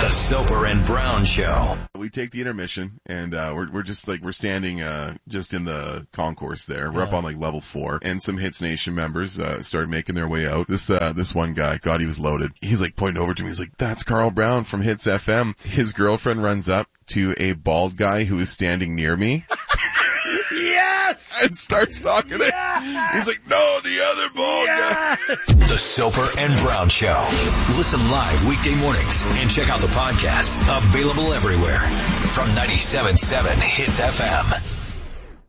The Soper and Brown Show. We take the intermission, and we're standing just in the concourse there. We're up on like level 4, and some Hits Nation members started making their way out. This one guy, God, he was loaded. He's like pointing over to me. He's like, "That's Carl Brown from Hits FM." His girlfriend runs up to a bald guy who is standing near me. Yes! And starts talking to him. He's like, "No, the other bald guy." The Soper and Brown Show. Listen live weekday mornings and check out the podcast. Available everywhere from 97.7 Hits FM.